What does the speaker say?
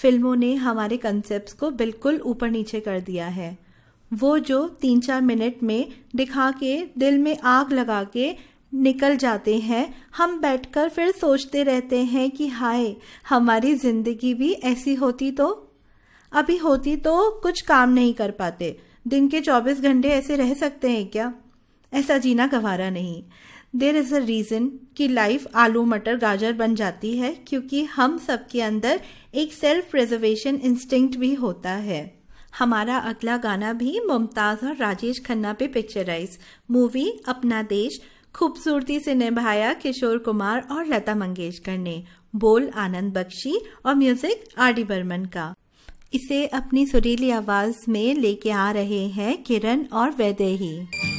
फिल्मों ने हमारे कंसेप्ट्स को बिल्कुल ऊपर नीचे कर दिया है। वो जो 3-4 मिनट में दिखा के दिल में आग लगा के निकल जाते हैं, हम बैठकर फिर सोचते रहते हैं कि हाय, हमारी जिंदगी भी ऐसी होती तो। अभी होती तो कुछ काम नहीं कर पाते, दिन के 24 घंटे ऐसे रह सकते हैं क्या? ऐसा जीना गवारा नहीं। देयर इज अ रीजन कि लाइफ आलू मटर गाजर बन जाती है, क्योंकि हम सबके अंदर एक सेल्फ प्रिजर्वेशन इंस्टिंक्ट भी होता है। हमारा अगला गाना भी मुमताज और राजेश खन्ना पे पिक्चराइज, मूवी अपना देश, खूबसूरती से निभाया किशोर कुमार और लता मंगेशकर ने, बोल आनंद बख्शी और म्यूजिक आर.डी. बर्मन का। इसे अपनी सुरीली आवाज में लेके आ रहे हैं किरण और वैदेही।